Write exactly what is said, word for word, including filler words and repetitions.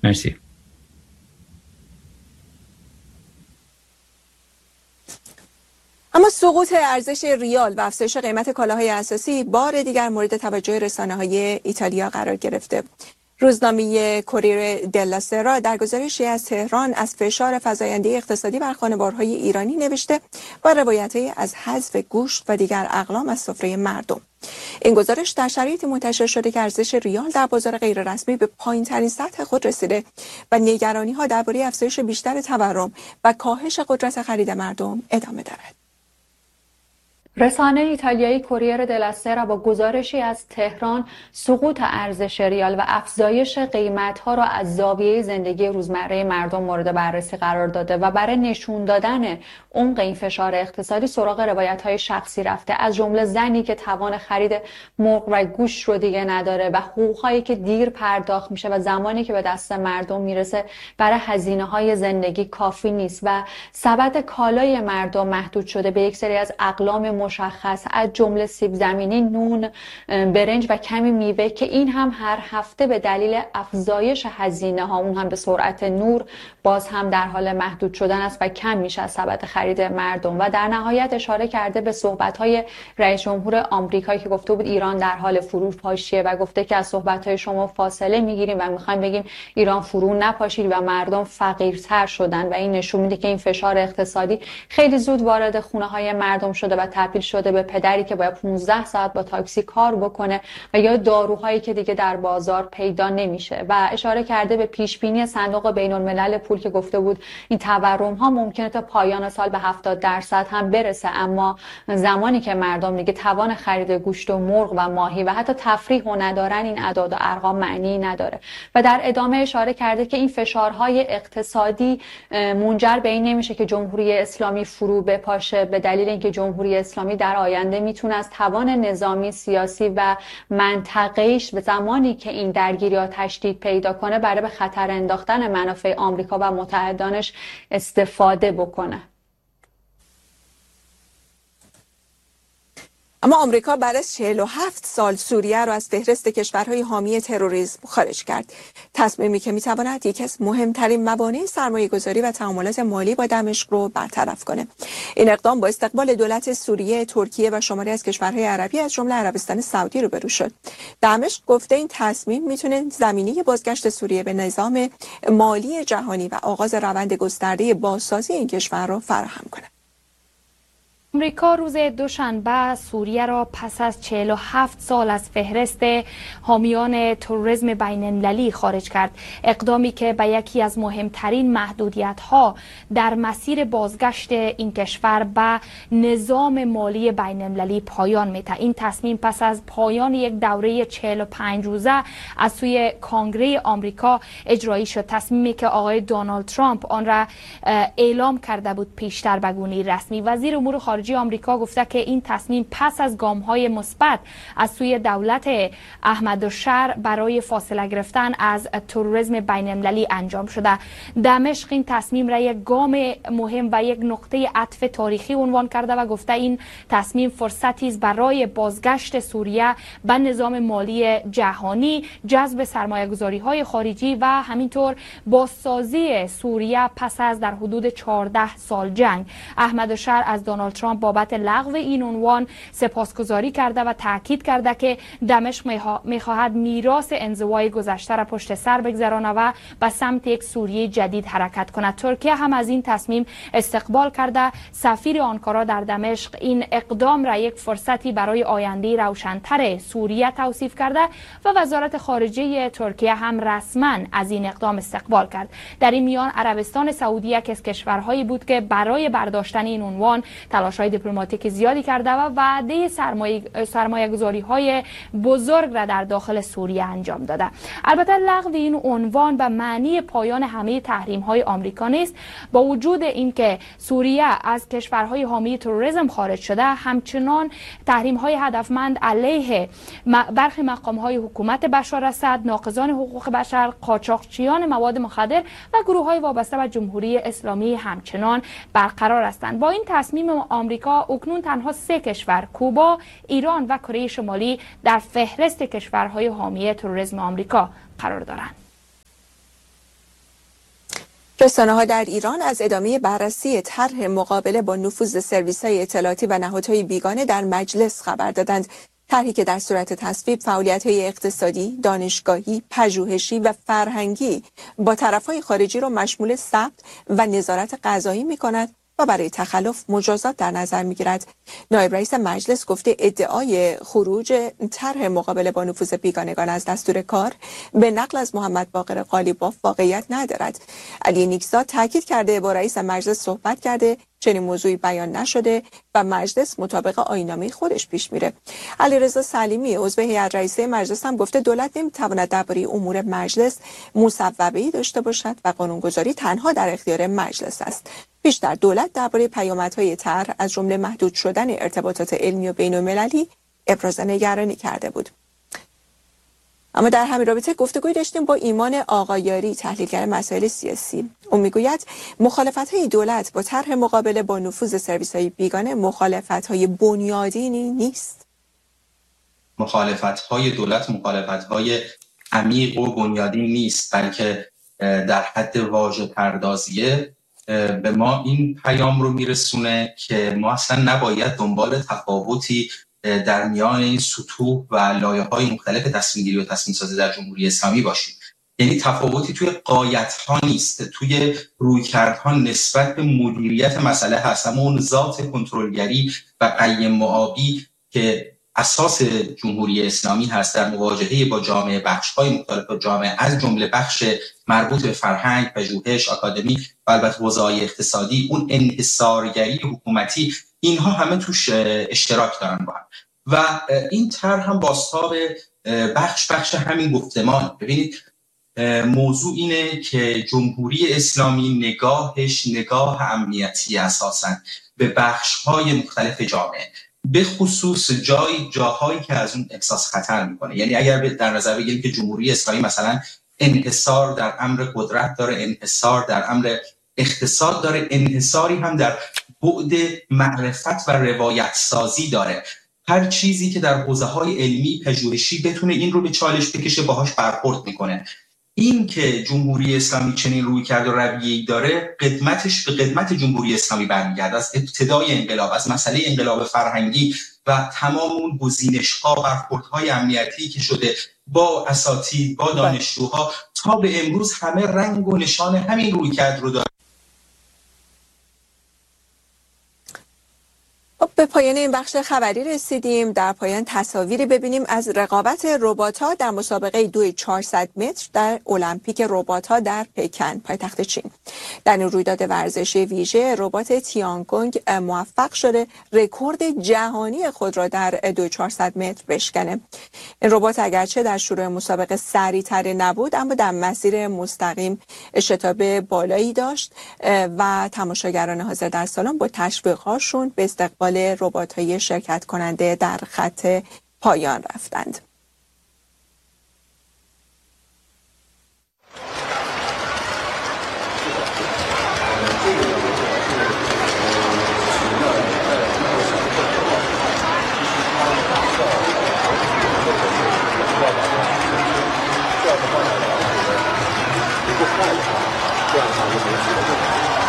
مرسی. اما سقوط ارزش ریال و افزایش قیمت کالاهای اساسی بار دیگر مورد توجه رسانه‌های ایتالیا قرار گرفته. روزنامه کوریر دلا سرا در گزارشی از تهران از فشار فزاینده اقتصادی بر خانوارهای ایرانی نوشته و روایت‌هایی از حذف گوشت و دیگر اقلام از سفره مردم. این گزارش در شرایطی منتشر شده که ارزش ریال در بازار غیررسمی به پایین‌ترین سطح خود رسیده و نگرانی‌ها درباره افزایش بیشتر تورم و کاهش قدرت خرید مردم ادامه دارد. رسانه ایتالیایی کوریر دلا سرا با گزارشی از تهران سقوط ارزش ریال و افزایش قیمت‌ها را از زاویه زندگی روزمره مردم مورد بررسی قرار داده و برای نشون دادن عمق این فشار اقتصادی سراغ روایت‌های شخصی رفته، از جمله زنی که توان خرید مرغ و گوشت رو دیگه نداره و حقوق‌هایی که دیر پرداخت میشه و زمانی که به دست مردم میرسه برای هزینه‌های زندگی کافی نیست و سبد کالای مردم محدود شده به یک سری از اقلام مشخص از جمله سیب زمینی، نون، برنج و کمی میوه که این هم هر هفته به دلیل افزایش هزینه ها اون هم به سرعت نور باز هم در حال محدود شدن است و کم میشه از سبد خرید مردم. و در نهایت اشاره کرده به صحبت های رئیس جمهور آمریکا که گفته بود ایران در حال فروپاشیه و گفته که از صحبت های شما فاصله میگیریم و میخوایم بگیم ایران فرو نپاشید و مردم فقیرتر شدن و این نشون میده که این فشار اقتصادی خیلی زود وارد خونه های مردم شده و تبدیل شده به پدری که باید پانزده ساعت با تاکسی کار بکنه و یا داروهایی که دیگه در بازار پیدا نمیشه. و اشاره کرده به پیش بینی صندوق بین الملل پول که گفته بود این تورم ها ممکنه تا پایان سال به هفتاد درصد هم برسه، اما زمانی که مردم دیگه توان خرید گوشت و مرغ و ماهی و حتی تفریح و ندارن این اعداد و ارقام معنی نداره. و در ادامه اشاره کرده که این فشارهای اقتصادی منجر به این نمیشه که جمهوری اسلامی فرو بپاشه، به دلیل اینکه جمهوری اسلامی در آینده میتونه از توان نظامی، سیاسی و منطقه‌ایش به زمانی که این درگیری‌ها تشدید پیدا کنه برای به خطر انداختن منافع آمریکا و متحدانش استفاده بکنه. اما آمریکا بعد از چهل و هفت سال سوریه را از فهرست کشورهای حامی تروریسم خارج کرد. تصمیمی که میتواند یکی از مهمترین موانع سرمایه‌گذاری و تعاملات مالی با دمشق رو برطرف کنه. این اقدام با استقبال دولت سوریه، ترکیه و شماری از کشورهای عربی از جمله عربستان سعودی روبرو شد. دمشق گفته این تصمیم میتونه زمینه بازگشت سوریه به نظام مالی جهانی و آغاز روند گسترده بازسازی این کشور را فراهم کنه. آمریکا روز دوشنبه سوریه را پس از چهل و هفت سال از فهرست حامیان تروریسم بین‌المللی خارج کرد، اقدامی که به یکی از مهمترین محدودیت‌ها در مسیر بازگشت این کشور به نظام مالی بین‌المللی پایان می‌دهد. این تصمیم پس از پایان یک دوره چهل و پنج روزه از سوی کنگره آمریکا اجرایی شد، تصمیمی که آقای دونالد ترامپ آن را اعلام کرده بود پیشتر به گونه رسمی. وزیر امور خارجه آمریکا گفته که این تصمیم پس از گام‌های مثبت از سوی دولت احمدالشهر برای فاصله گرفتن از تروریسم بین‌المللی انجام شده. دمشق این تصمیم را یک گام مهم و یک نقطه عطف تاریخی عنوان کرده و گفته این تصمیم فرصتی است برای بازگشت سوریه به نظام مالی جهانی، جذب سرمایه‌گذاری‌های خارجی و همینطور بازسازی سوریه پس از در حدود چهارده سال جنگ. احمدالشهر از دونالد ترامپ بابت لغو این عنوان سپاسگزاری کرده و تاکید کرده که دمشق می‌خواهد میراث انزوای گذشته را پشت سر بگذرانه و به سمت یک سوریه جدید حرکت کند. ترکیه هم از این تصمیم استقبال کرده. سفیر آنکارا در دمشق این اقدام را یک فرصتی برای آینده روشن‌تر سوریه توصیف کرده و وزارت خارجه ترکیه هم رسما از این اقدام استقبال کرد. در این میان عربستان سعودی یک از کشورهایی بود که برای برداشتن این عنوان تلاش‌های دیپلماتیک زیادی کرده و وعده سرمایه سرمایه‌گذاری‌های بزرگ را در داخل سوریه انجام داده. البته لغو این عنوان به معنی پایان همه تحریم‌های آمریکا نیست. با وجود اینکه سوریه از کشورهای حامی تروریسم خارج شده، همچنان تحریم‌های هدفمند علیه برخی مقام‌های حکومت بشار اسد، ناقضان حقوق بشر، قاچاقچیان مواد مخدر و گروه‌های وابسته به جمهوری اسلامی همچنان برقرار هستند. با این تصمیم آمریکا اکنون تنها سه کشور، کوبا، ایران و کره شمالی در فهرست کشورهای حامی تروریسم آمریکا قرار دارند. رسانه‌ها در ایران از ادامه بررسی طرح مقابله با نفوذ سرویس‌های اطلاعاتی و نهادهای بیگانه در مجلس خبر دادند. طرحی که در صورت تصویب فعالیت‌های اقتصادی، دانشگاهی، پژوهشی و فرهنگی با طرف‌های خارجی را مشمول ثبت و نظارت قضایی می‌کند و برای تخلف مجازات در نظر می‌گیرد. نایب رئیس مجلس گفته ادعای خروج طرح مقابله با نفوذ بیگانگان از دستور کار به نقل از محمد باقر قالیباف واقعیت ندارد. علی نیکزاد تاکید کرده با رئیس مجلس صحبت کرده، چنین موضوعی بیان نشده و مجلس مطابق آیین‌نامه خودش پیش میره. علیرضا سلیمی عضو هیئت رئیسه مجلس هم گفته دولت نمیتواند درباره امور مجلس مصوبه‌ای داشته باشد و قانونگذاری تنها در اختیار مجلس است. بیشتر دولت درباره پیامدهای طرح از جمله محدود شدن ارتباطات علمی و بین‌المللی ابراز نگرانی کرده بود. اما در همین رابطه گفتگوی داشتیم با ایمان آقایاری، تحلیلگر مسائل سیاسی. او میگوید مخالفت‌های دولت با طرح مقابله با نفوذ سرویس‌های بیگانه مخالفت‌های بنیادینی نیست. مخالفت‌های دولت مخالفت‌های عمیق و بنیادین نیست، بلکه در حد واژه پردازیه به ما این پیام رو میرسونه که ما اصلا نباید دنبال تفاوتی در میان این سطوح و لایه‌های مختلف تصمیم‌گیری و تصمیم‌سازی در جمهوری اسلامی باشیم. یعنی تفاوتی توی غایت‌ها نیست، توی رویکردها نسبت به مدیریت مسئله هست. اما اون ذات کنترلگری و قیم معابی که اساس جمهوری اسلامی هست در مواجهه با جامعه، بخش‌های مختلف جامعه، از جمله بخش مربوط به فرهنگ، پژوهش، آکادمی و البته حوزه‌های اقتصادی، اون انحصارگری حکومتی، اینها همه توش اشتراک دارن با هم. و این طرح هم بازتاب بخش بخش همین گفتمان. ببینید موضوع اینه که جمهوری اسلامی نگاهش نگاه امنیتی اساساً به بخش‌های مختلف جامعه، به خصوص جای جاهایی که از اون احساس خطر میکنه. یعنی اگر در نظر بگیریم که جمهوری اسلامی مثلا انحصار در امر قدرت داره، انحصار در امر اقتصاد داره، انحصاری هم در بعد معرفت و روایت سازی داره، هر چیزی که در حوزه‌های علمی پژوهشی بتونه این رو به چالش بکشه باهاش برخورد میکنه. این که جمهوری اسلامی چنین روی کرد و رویه‌ای داره، قدمتش به قدمت جمهوری اسلامی برمیگرده، از ابتدای انقلاب، از مسئله انقلاب فرهنگی و تمام اون گزینش‌ها، برخوردهای امنیتی که شده با اساتید، با دانشجوها تا به امروز همه رنگ و نشان همین روی کرد رو داره. به پایان این بخش خبری رسیدیم. در پایان تصاویری ببینیم از رقابت ربات‌ها در مسابقه دوی چهارصد متر در المپیک ربات‌ها در پکن، پایتخت چین. در این رویداد ورزشی ویژه ربات تیانگونگ موفق شده رکورد جهانی خود را در دوی چهارصد متر بشکنه. این ربات اگرچه در شروع مسابقه سریع‌تر نبود، اما در مسیر مستقیم شتاب بالایی داشت و تماشاگران حاضر در سالن با تشویق‌هاشون به استقبال ربات‌های شرکت کننده در خط پایان رفتند.